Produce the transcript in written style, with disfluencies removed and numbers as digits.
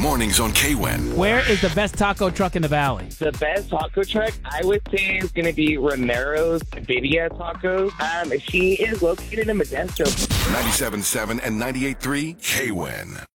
Mornings on KWIN. Where is the best taco truck in the valley? The best taco truck, I would say, is going to be Romero's Birria Tacos. She is located in Modesto. 97.7 and 98.3 KWIN.